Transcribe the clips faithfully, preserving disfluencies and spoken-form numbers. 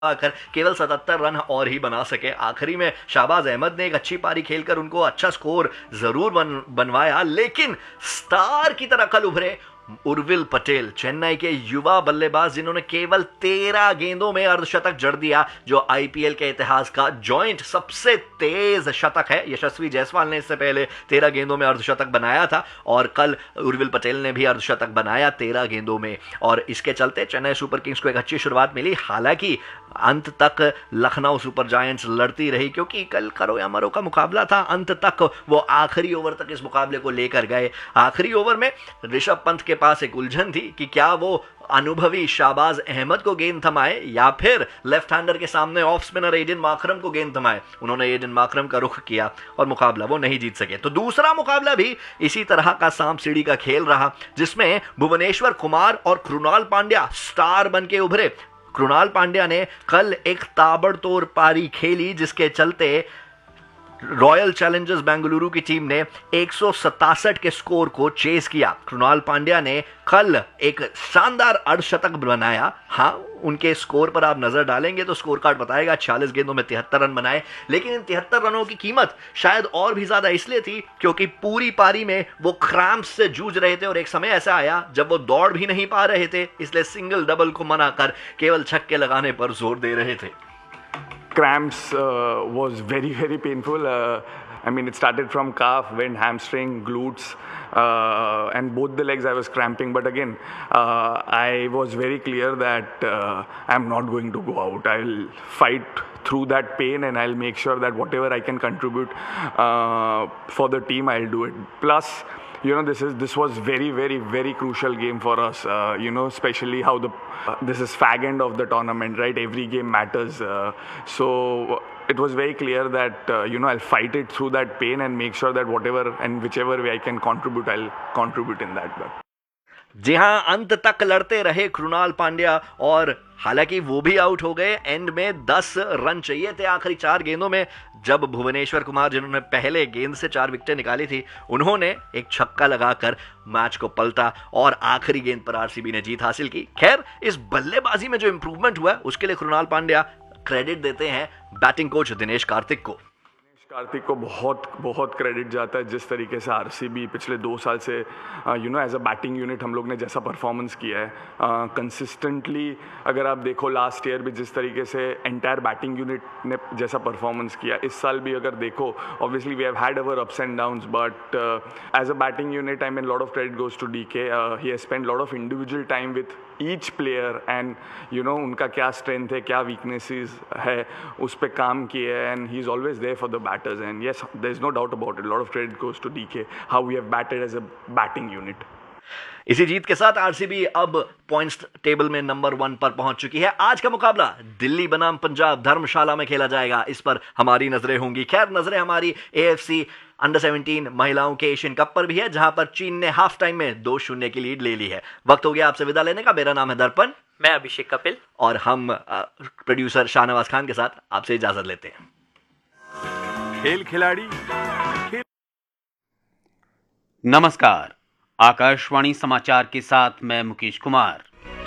आकर केवल सतहत्तर रन और ही बना सके। आखिरी में शाहबाज अहमद ने एक अच्छी पारी खेलकर उनको अच्छा स्कोर जरूर बन, बनवाया, लेकिन स्टार की तरह कल उभरे उर्विल पटेल, चेन्नई के युवा बल्लेबाज जिन्होंने केवल तेरह गेंदों में अर्धशतक जड़ दिया, जो आईपीएल के इतिहास का जॉइंट सबसे तेज शतक है। यशस्वी जायसवाल ने इससे पहले तेरह गेंदों में अर्धशतक बनाया था और कल उर्विल पटेल ने भी अर्धशतक बनाया तेरह गेंदों में, और इसके चलते चेन्नई सुपर किंग्स को एक अच्छी शुरुआत मिली। हालांकि अंत तक लखनऊ सुपर जायंट्स लड़ती रही, क्योंकि कल करो या मरो का मुकाबला था। अंत तक वो आखिरी ओवर तक इस मुकाबले को लेकर गए। आखिरी ओवर में ऋषभ पंत के पास एक उलझन थी कि क्या वो अनुभवी शाहबाज अहमद को गेंद थमाए या फिर लेफ्ट हैंडर के सामने ऑफ स्पिनर एडन मार्करम को गेंद थमाए। उन्होंने एडन मार्करम का रुख किया और मुकाबला वो नहीं जीत सके। तो दूसरा मुकाबला भी इसी तरह का सांप सीढ़ी का खेल रहा, जिसमें भुवनेश्वर कुमार और कृणाल पांड्या स्टार बन के उभरे। कृणाल पांड्या ने कल एक ताबड़तोड़ पारी खेली, जिसके चलते रॉयल चैलेंजर्स बेंगलुरु की टीम ने एक सौ सतासठ के स्कोर को चेस किया। कृणाल पांड्या ने कल एक शानदार अर्धशतक बनाया। हाँ, उनके स्कोर पर आप नजर डालेंगे तो स्कोर कार्ड बताएगा छियालीस गेंदों में तिहत्तर रन बनाए, लेकिन इन तिहत्तर रनों की कीमत शायद और भी ज्यादा इसलिए थी क्योंकि पूरी पारी में वो क्रैम्प्स से जूझ रहे थे और एक समय ऐसा आया जब वो दौड़ भी नहीं पा रहे थे, इसलिए सिंगल डबल को मना कर केवल छक्के लगाने पर जोर दे रहे थे। Cramps uh, was very very painful. Uh, I mean, it started from calf, went hamstring, glutes, uh, and both the legs I was cramping. But again, uh, I was very clear that uh, I'm not going to go out. I'll fight through that pain and I'll make sure that whatever I can contribute uh, for the team, I'll do it. Plus, you know, this is this was very very very crucial game for us. Uh, you know, especially how the uh, this is fag end of the tournament, right? Every game matters. Uh, so it was very clear that uh, you know, I'll fight it through that pain and make sure that whatever and whichever way I can contribute, I'll contribute in that. But जी हाँ, अंत तक लड़ते रहे कृणाल पांड्या, और हालांकि वो भी out हो गए। एंड में दस रन चाहिए थे आखिरी चार गेंदों में, जब भुवनेश्वर कुमार, जिन्होंने पहले गेंद से चार विकेटें निकाली थी, उन्होंने एक छक्का लगाकर मैच को पलटा और आखिरी गेंद पर आरसीबी ने जीत हासिल की। खैर, इस बल्लेबाजी में जो इंप्रूवमेंट हुआ उसके लिए कृणाल पांड्या क्रेडिट देते हैं बैटिंग कोच दिनेश कार्तिक को। कार्तिक को बहुत बहुत क्रेडिट जाता है, जिस तरीके से आरसीबी पिछले दो साल से you know as a batting unit हम लोग ने जैसा परफॉर्मेंस किया है कंसिस्टेंटली। uh, अगर आप देखो लास्ट ईयर भी जिस तरीके से एंटायर बैटिंग यूनिट ने जैसा परफॉर्मेंस किया, इस साल भी अगर देखो, obviously we have had our ups and downs, but as a batting unit I mean lot of credit goes to DK. He has spend lot of individual time with each player and you know उनका क्या strength है, क्या weaknesses है, उस पर काम किए, and he is always there for the batters. And yes, there is no doubt about it. A lot of credit goes to D K, how we have batted as a batting unit. इसी जीत के साथ RCB अब points table में number one पर पहुंच चुकी है। आज का मुकाबला दिल्ली बनाम पंजाब धर्मशाला में खेला जाएगा, इस पर हमारी नजरें होंगी। खैर, नजरें हमारी एएफसी अंडर सेवनटीन महिलाओं के एशियन कप पर भी है, जहां पर चीन ने हाफ टाइम में दो शून्य की लीड ले ली है। वक्त हो गया आपसे विदा लेने का। मेरा नाम है दर्पण, मैं अभिषेक कपिल, और हम प्रोड्यूसर शाहनवाज खान के साथ आपसे इजाजत लेते हैं। खेल खिलाड़ी खेल... नमस्कार, आकाशवाणी समाचार के साथ मैं मुकेश कुमार।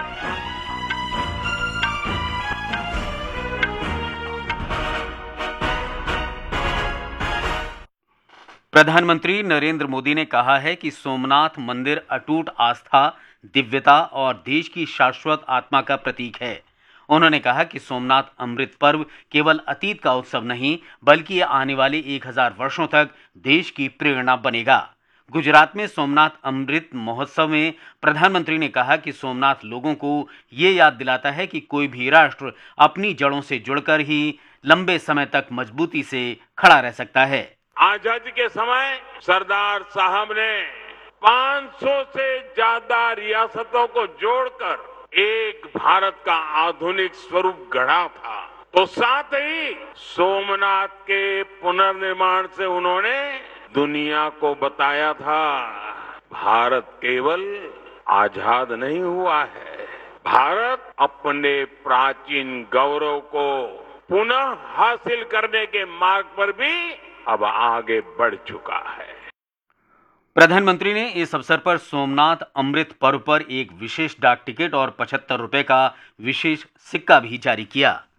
प्रधानमंत्री नरेंद्र मोदी ने कहा है कि सोमनाथ मंदिर अटूट आस्था, दिव्यता और देश की शाश्वत आत्मा का प्रतीक है। उन्होंने कहा कि सोमनाथ अमृत पर्व केवल अतीत का उत्सव नहीं, बल्कि यह आने वाले एक हजार वर्षों तक देश की प्रेरणा बनेगा। गुजरात में सोमनाथ अमृत महोत्सव में प्रधानमंत्री ने कहा कि सोमनाथ लोगों को ये याद दिलाता है कि कोई भी राष्ट्र अपनी जड़ों से जुड़कर ही लंबे समय तक मजबूती से खड़ा रह सकता है। आजादी के समय सरदार साहब ने पाँच सौ से ज्यादा रियासतों को जोड़कर एक भारत का आधुनिक स्वरूप गढ़ा था। तो साथ ही सोमनाथ के पुनर्निर्माण से उन्होंने दुनिया को बताया था, भारत केवल आजाद नहीं हुआ है, भारत अपने प्राचीन गौरव को पुनः हासिल करने के मार्ग पर भी अब आगे बढ़ चुका है। प्रधानमंत्री ने इस अवसर पर सोमनाथ अमृत पर्व पर एक विशेष डाक टिकट और पचहत्तर रुपए का विशेष सिक्का भी जारी किया।